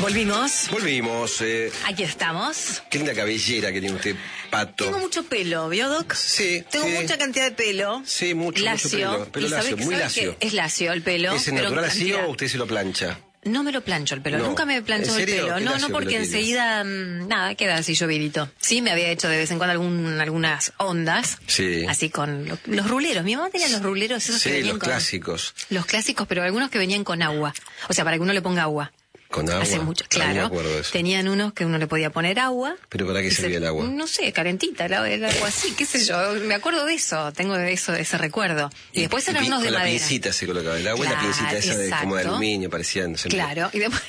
Volvimos. Aquí estamos. Qué linda cabellera que tiene usted, Pato. Tengo mucho pelo, ¿vio, Doc? Sí. Tengo mucha cantidad de pelo. Sí, mucho lacio. Pelo lacio, muy lacio. Es lacio el pelo. ¿Es natural así o usted se lo plancha? No me lo plancho el pelo, No. nunca me plancho el pelo. No, porque enseguida, queda así llovidito. Sí, me había hecho de vez en cuando algunas ondas. Sí. Así con los ruleros. Mi mamá tenía los ruleros esos que venían los clásicos. Los clásicos, pero algunos que venían con agua. O sea, para que uno le ponga agua. Con agua. Hace mucho, claro. No me acuerdo de eso. Tenían unos que uno le podía poner agua. ¿Pero para qué servía el agua? No sé, calentita, el agua así, qué sé yo. Me acuerdo de eso, tengo de eso, ese recuerdo. Y después eran unos de madera. Con la pincita se colocaba el agua, claro, y la pincita esa como de aluminio, parecían. Claro, y después...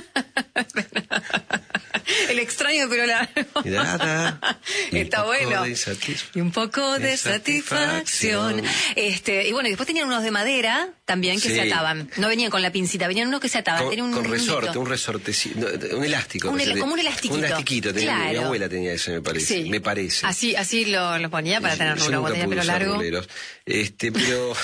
El extraño pero largo. Está bueno. Y un poco de satisfacción. Y bueno, y después tenían unos de madera también que se ataban. No venían con la pincita, venían unos que se ataban. Con resorte, un elástico. Como un elastiquito. Un elastiquito. Claro. Mi abuela tenía eso, me parece. Sí. Me parece. Así lo ponía para tener rulo. Cuando tenía pelo largo. Pero...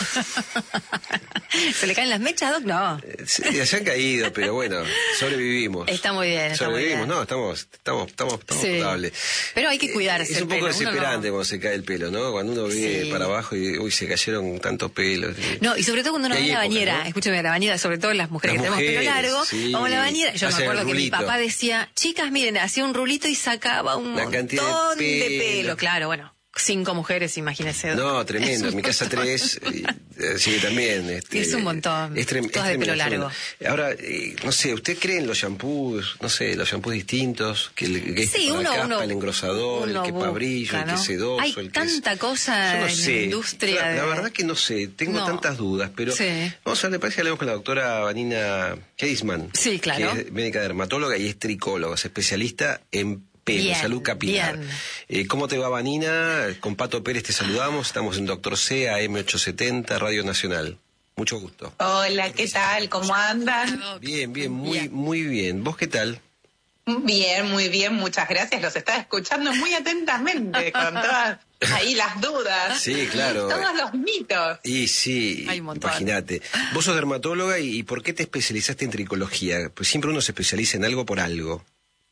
¿Se le caen las mechas, Doc? No. Se han caído, pero bueno, sobrevivimos. Está muy bien. Sobrevivimos, no, estamos potables. Pero hay que cuidarse. Es un poco desesperante cuando se cae el pelo, ¿no? Cuando uno viene para abajo y se cayeron tantos pelos. No, y sobre todo cuando uno va a la bañera, ¿no? Escúcheme, la bañera, sobre todo las mujeres que tenemos pelo largo, vamos a la bañera. Yo me acuerdo que mi papá decía, chicas, miren, hacía un rulito y sacaba un montón de pelo. Claro, bueno. 5 mujeres, imagínese. No, tremendo. En mi casa 3, sí, también. Es un montón. Todas de pelo largo. Ahora, no sé, ¿usted cree en los shampoos? No sé, los shampoos distintos, que uno, caspa, el engrosador, el que pa' brillo, el que es sedoso. Hay tanta cosa en la industria. La verdad que no sé, tengo tantas dudas, pero vamos a ver, me parece que hablamos con la doctora Vanina Keisman. Sí, claro. Que es médica dermatóloga y es tricóloga, es especialista en salud capilar. ¿Cómo te va, Vanina? Con Pato Pérez te saludamos. Estamos en Doctor C, AM870, Radio Nacional. Mucho gusto. Hola, ¿qué tal? ¿Cómo andan? Bien, muy bien. ¿Vos qué tal? Bien, muy bien, muchas gracias. Los estaba escuchando muy atentamente, con todas ahí las dudas. Sí, claro. Todos los mitos. Y sí, imagínate. Vos sos dermatóloga y ¿por qué te especializaste en tricología? Pues siempre uno se especializa en algo por algo.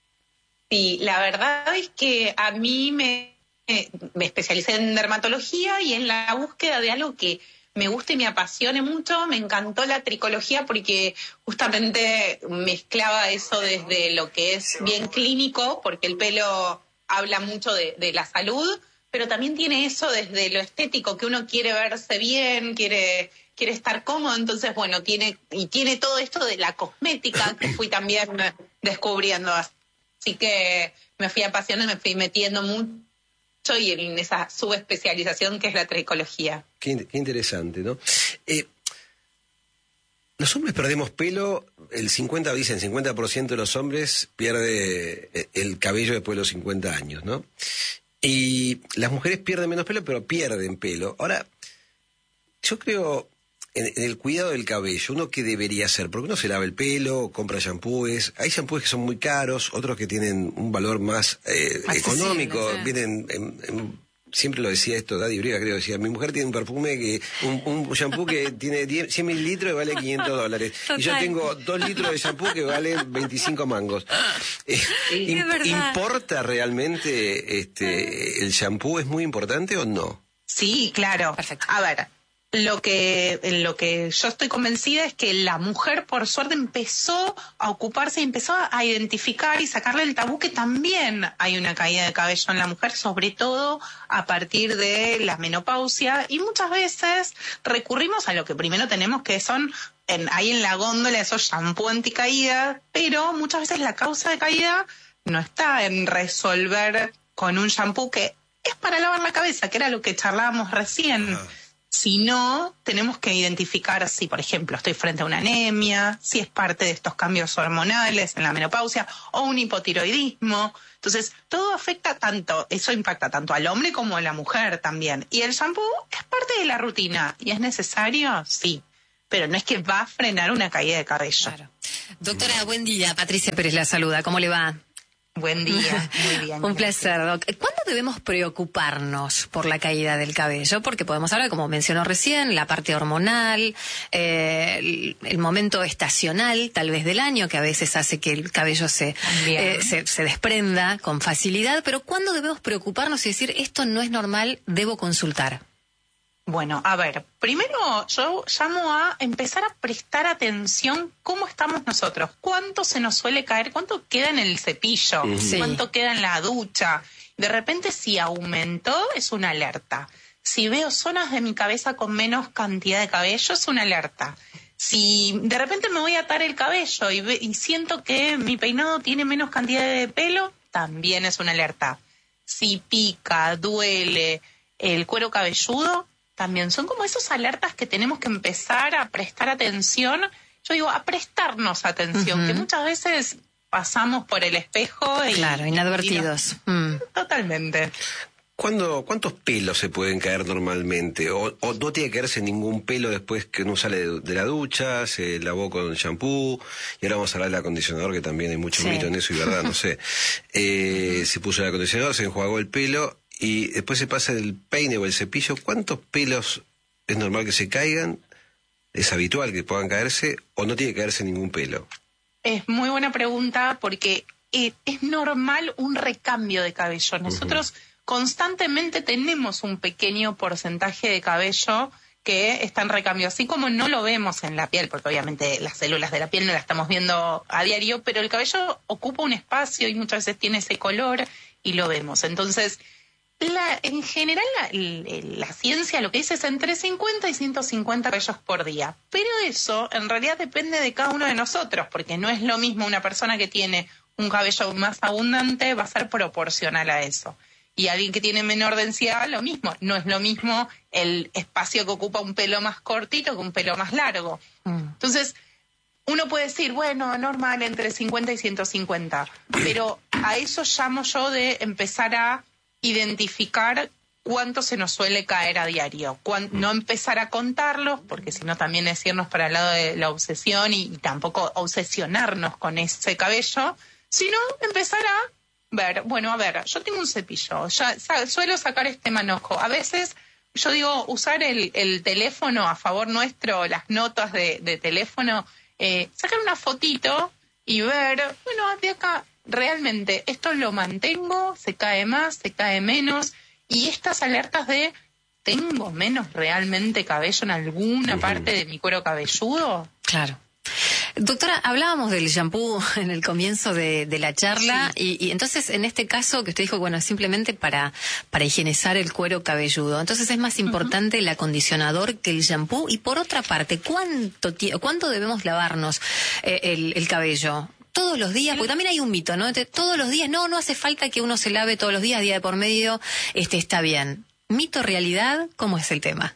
Sí, la verdad es que a mí me especialicé en dermatología y en la búsqueda de algo que me guste y me apasione mucho. Me encantó la tricología porque justamente mezclaba eso desde lo que es bien clínico, porque el pelo habla mucho de la salud, pero también tiene eso desde lo estético, que uno quiere verse bien, quiere estar cómodo. Entonces, bueno, tiene todo esto de la cosmética que fui también descubriendo. Así que me fui apasionando, me fui metiendo mucho y en esa subespecialización que es la tricología. Qué interesante, ¿no? Los hombres perdemos pelo, dicen 50% de los hombres pierde el cabello después de los 50 años, ¿no? Y las mujeres pierden menos pelo, pero pierden pelo. Ahora, yo creo... En el cuidado del cabello, ¿uno qué debería hacer? Porque uno se lava el pelo, compra shampoos. Hay shampoos que son muy caros, otros que tienen un valor más económico. Vienen, siempre lo decía esto, Daddy Briga creo, decía, mi mujer tiene un perfume, un shampoo que tiene 100 mililitros y vale $500. Y yo tengo 2 litros de shampoo que valen 25 mangos. ¿Importa realmente el shampoo? ¿Es muy importante o no? Sí, claro. Perfecto. A ver. Lo que yo estoy convencida es que la mujer, por suerte, empezó a ocuparse y empezó a identificar y sacarle el tabú que también hay una caída de cabello en la mujer, sobre todo a partir de la menopausia. Y muchas veces recurrimos a lo que primero tenemos, que son ahí en la góndola esos shampoo anticaída, pero muchas veces la causa de caída no está en resolver con un shampoo que es para lavar la cabeza, que era lo que charlábamos recién. Si no, tenemos que identificar si, por ejemplo, estoy frente a una anemia, si es parte de estos cambios hormonales en la menopausia o un hipotiroidismo. Entonces, todo afecta tanto, eso impacta tanto al hombre como a la mujer también. Y el shampoo es parte de la rutina. ¿Y es necesario? Sí. Pero no es que va a frenar una caída de cabello. Claro. Doctora, buen día. Patricia Pérez la saluda. ¿Cómo le va? Buen día, muy bien. Un placer, Doc. ¿Cuándo debemos preocuparnos por la caída del cabello? Porque podemos hablar, como mencionó recién, la parte hormonal, el momento estacional, tal vez del año, que a veces hace que el cabello se desprenda con facilidad. Pero ¿cuándo debemos preocuparnos y decir, esto no es normal, debo consultar? Bueno, a ver, primero yo llamo a empezar a prestar atención cómo estamos nosotros, cuánto se nos suele caer, cuánto queda en el cepillo, cuánto queda en la ducha. De repente si aumentó es una alerta. Si veo zonas de mi cabeza con menos cantidad de cabello es una alerta. Si de repente me voy a atar el cabello y siento que mi peinado tiene menos cantidad de pelo, también es una alerta. Si pica, duele el cuero cabelludo, también son como esos alertas que tenemos que empezar a prestar atención. Yo digo, a prestarnos atención, que muchas veces pasamos por el espejo y... Claro, inadvertidos. Totalmente. ¿Cuántos pelos se pueden caer normalmente? ¿O no tiene que caerse ningún pelo después que uno sale de la ducha, se lavó con shampoo? Y ahora vamos a hablar del acondicionador, que también hay mucho mito en eso y verdad, no sé. Se puso el acondicionador, se enjuagó el pelo y después se pasa el peine o el cepillo. ¿Cuántos pelos es normal que se caigan? ¿Es habitual que puedan caerse o no tiene que caerse ningún pelo? Es muy buena pregunta porque es normal un recambio de cabello. Nosotros constantemente tenemos un pequeño porcentaje de cabello que está en recambio, así como no lo vemos en la piel, porque obviamente las células de la piel no las estamos viendo a diario, pero el cabello ocupa un espacio y muchas veces tiene ese color y lo vemos. Entonces, en general la ciencia lo que dice es entre 50 y 150 cabellos por día, pero eso en realidad depende de cada uno de nosotros, porque no es lo mismo una persona que tiene un cabello más abundante, va a ser proporcional a eso. Y alguien que tiene menor densidad, lo mismo. No es lo mismo el espacio que ocupa un pelo más cortito que un pelo más largo. Entonces, uno puede decir, bueno, normal, entre 50 y 150. Pero a eso llamo yo de empezar a identificar cuánto se nos suele caer a diario. No empezar a contarlos, porque si no también es irnos para el lado de la obsesión y tampoco obsesionarnos con ese cabello, sino empezar a ver, bueno, a ver, yo tengo un cepillo, ya suelo sacar este manojo. A veces, yo digo, usar el teléfono a favor nuestro, las notas de teléfono, sacar una fotito y ver, bueno, de acá, realmente, esto lo mantengo, se cae más, se cae menos, y estas alertas de, ¿tengo menos realmente cabello en alguna parte de mi cuero cabelludo? Claro. Doctora, hablábamos del shampoo en el comienzo de la charla y entonces en este caso que usted dijo, bueno, simplemente para higienizar el cuero cabelludo. Entonces es más importante el acondicionador que el shampoo. Y por otra parte, ¿cuánto debemos lavarnos el cabello? ¿Todos los días? Porque también hay un mito, ¿no? Todos los días, no hace falta que uno se lave todos los días, día de por medio, está bien. ¿Mito, realidad? ¿Cómo es el tema?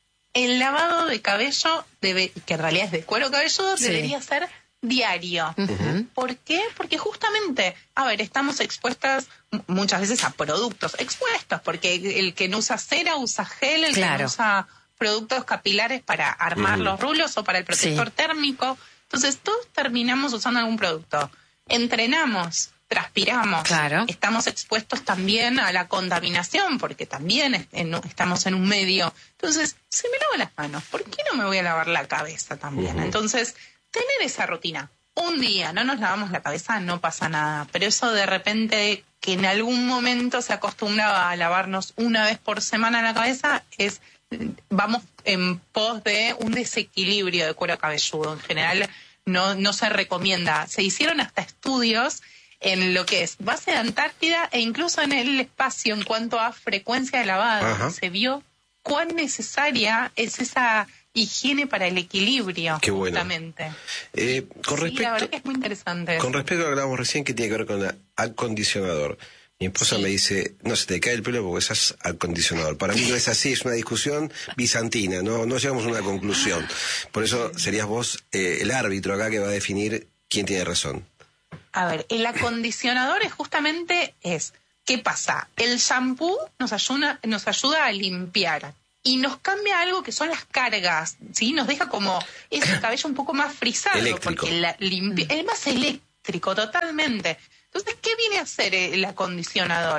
El lavado de cabello, que en realidad es de cuero cabelludo, debería ser diario. ¿Por qué? Porque justamente, estamos expuestas muchas veces a productos expuestos, porque el que no usa cera usa gel, el que no usa productos capilares para armar los rulos o para el protector térmico. Entonces todos terminamos usando algún producto. Entrenamos, transpiramos, estamos expuestos también a la contaminación, porque también estamos en un medio. Entonces, si me lavo las manos, ¿por qué no me voy a lavar la cabeza también? Entonces, tener esa rutina. Un día no nos lavamos la cabeza, no pasa nada, pero eso de repente que en algún momento se acostumbraba a lavarnos una vez por semana la cabeza, vamos en pos de un desequilibrio de cuero cabelludo. En general no se recomienda. Se hicieron hasta estudios en lo que es base de Antártida e incluso en el espacio en cuanto a frecuencia de lavado. Se vio cuán necesaria es esa higiene para el equilibrio. Qué bueno. Justamente. Con respecto, la verdad que es muy interesante. Con respecto a lo que hablábamos recién, que tiene que ver con el acondicionador. Mi esposa me dice, no, se te cae el pelo porque usas acondicionador. Para mí no es así, es una discusión bizantina, no llegamos a una conclusión. Por eso serías vos el árbitro acá que va a definir quién tiene razón. A ver, el acondicionador ¿qué pasa? El shampoo nos ayuda a limpiar y nos cambia algo que son las cargas, ¿sí? Nos deja como ese cabello un poco más frisado. Eléctrico. Porque es más eléctrico, totalmente. Entonces, ¿qué viene a hacer el acondicionador?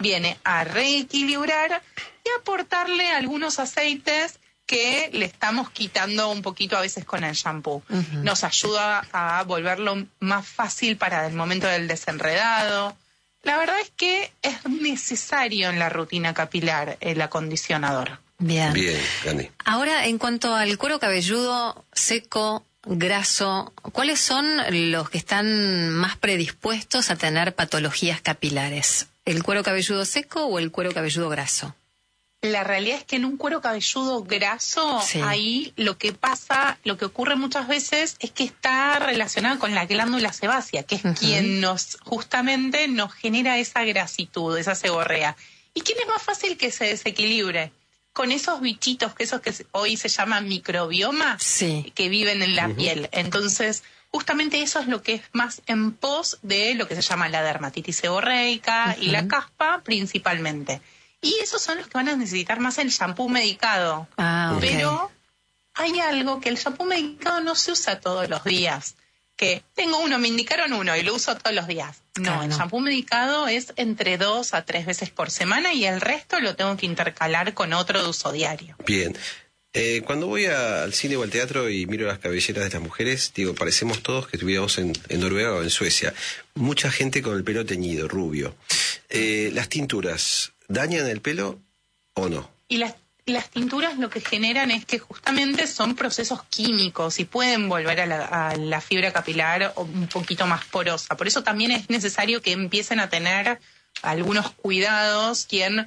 viene a reequilibrar y aportarle algunos aceites que le estamos quitando un poquito a veces con el shampoo. Nos ayuda a volverlo más fácil para el momento del desenredado. La verdad es que es necesario en la rutina capilar el acondicionador. Bien, Gani. Ahora, en cuanto al cuero cabelludo seco, graso, ¿cuáles son los que están más predispuestos a tener patologías capilares? ¿El cuero cabelludo seco o el cuero cabelludo graso? La realidad es que en un cuero cabelludo graso, ahí lo que ocurre muchas veces es que está relacionado con la glándula sebácea, que es quien justamente nos genera esa grasitud, esa seborrea. ¿Y quién es más fácil que se desequilibre? Con esos bichitos, que hoy se llaman microbioma, que viven en la piel. Entonces, justamente eso es lo que es más en pos de lo que se llama la dermatitis seborreica y la caspa principalmente. Y esos son los que van a necesitar más el shampoo medicado. Pero hay algo que el shampoo medicado no se usa todos los días. Que tengo uno, me indicaron uno y lo uso todos los días. No, el shampoo medicado es entre 2 a 3 veces por semana y el resto lo tengo que intercalar con otro de uso diario. Bien. Cuando voy al cine o al teatro y miro las cabelleras de las mujeres, digo, parecemos todos que estuviéramos en Noruega o en Suecia. Mucha gente con el pelo teñido, rubio. Las tinturas, ¿dañan el pelo o no? Y las tinturas lo que generan es que justamente son procesos químicos y pueden volver a la fibra capilar un poquito más porosa. Por eso también es necesario que empiecen a tener algunos cuidados quien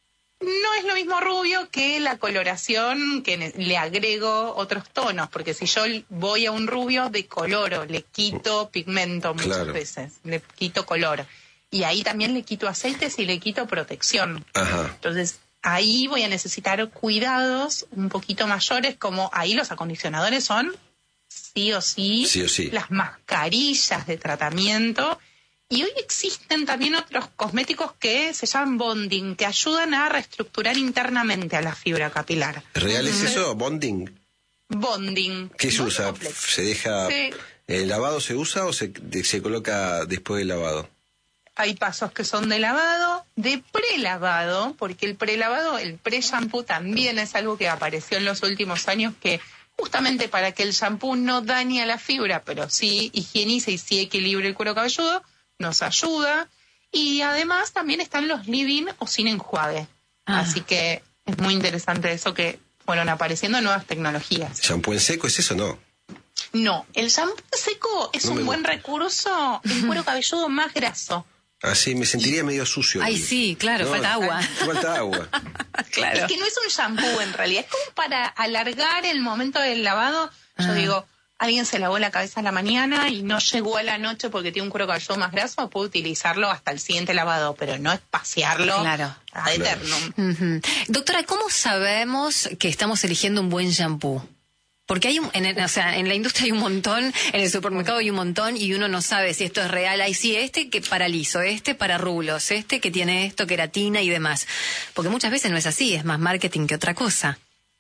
no es lo mismo rubio que la coloración, que le agrego otros tonos, porque si yo voy a un rubio, decoloro, le quito pigmento muchas veces, le quito color. Y ahí también le quito aceites y le quito protección. Entonces, ahí voy a necesitar cuidados un poquito mayores, como ahí los acondicionadores son sí o sí, las mascarillas de tratamiento. Y hoy existen también otros cosméticos que se llaman bonding, que ayudan a reestructurar internamente a la fibra capilar. ¿Real es eso, bonding? Bonding. ¿Qué se usa? ¿Se deja el lavado se usa o se coloca después del lavado? Hay pasos que son de lavado, de prelavado, porque el prelavado, el pre-shampoo también es algo que apareció en los últimos años, que justamente para que el shampoo no dañe a la fibra, pero sí higienice y sí equilibre el cuero cabelludo, nos ayuda. Y además también están los leave-in o sin enjuague. Así que es muy interesante eso, que fueron apareciendo nuevas tecnologías. ¿Shampoo en seco es eso, no? No, el shampoo en seco es un buen recurso del cuero cabelludo más graso. Así me sentiría medio sucio. Ay, sí, claro, falta agua. Falta agua. Claro. Es que no es un shampoo en realidad, es como para alargar el momento del lavado. Yo digo, alguien se lavó la cabeza a la mañana y no llegó a la noche porque tiene un cuero cabelludo más graso, puede utilizarlo hasta el siguiente lavado, pero no espaciarlo a eternum. Doctora, ¿cómo sabemos que estamos eligiendo un buen shampoo? Porque hay en la industria hay un montón, en el supermercado hay un montón y uno no sabe si esto es real. Hay este que para liso, este para rulos, este que tiene esto, queratina y demás. Porque muchas veces no es así, es más marketing que otra cosa.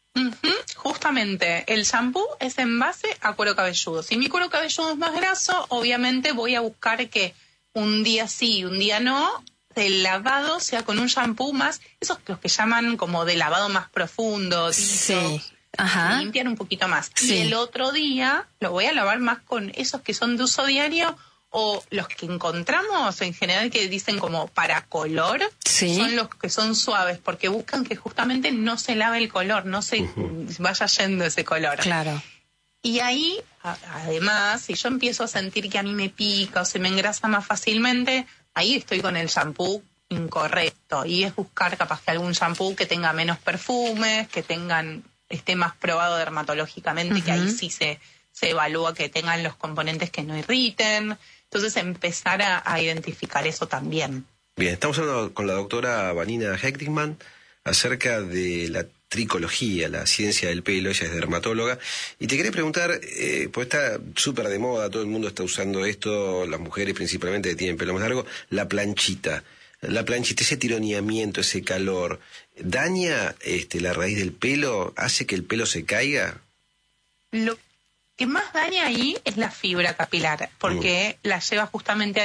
Justamente, el shampoo es en base a cuero cabelludo. Si mi cuero cabelludo es más graso, obviamente voy a buscar que un día sí y un día no, el lavado sea con un shampoo más, esos los que llaman como de lavado más profundo, limpian un poquito más. Y el otro día lo voy a lavar más con esos que son de uso diario, o los que encontramos en general que dicen como para color, son los que son suaves, porque buscan que justamente no se lave el color, no se vaya yendo ese color. Claro. Y ahí, además, si yo empiezo a sentir que a mí me pica o se me engrasa más fácilmente, ahí estoy con el shampoo incorrecto. Y es buscar capaz que algún shampoo que tenga menos perfumes, que esté más probado dermatológicamente, que ahí sí se evalúa que tengan los componentes que no irriten. Entonces empezar a identificar eso también. Bien, estamos hablando con la doctora Vanina Hechtingman acerca de la tricología, la ciencia del pelo. Ella es dermatóloga. Y te quería preguntar, pues está súper de moda, todo el mundo está usando esto, las mujeres principalmente que tienen pelo más largo, la planchita. La planchita, ese tironeamiento, ese calor, ¿daña la raíz del pelo? ¿Hace que el pelo se caiga? Lo que más daña ahí es la fibra capilar, porque la lleva justamente a